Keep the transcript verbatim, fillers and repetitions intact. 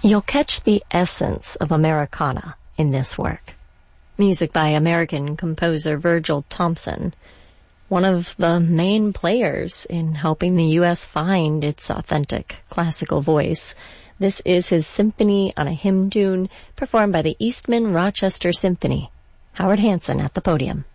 You'll catch the essence of Americana in this work. Music by American composer Virgil Thompson, one of the main players in helping the U S find its authentic classical voice. This is his Symphony on a Hymn Tune, performed by the Eastman Rochester Symphony. Howard Hanson at the podium.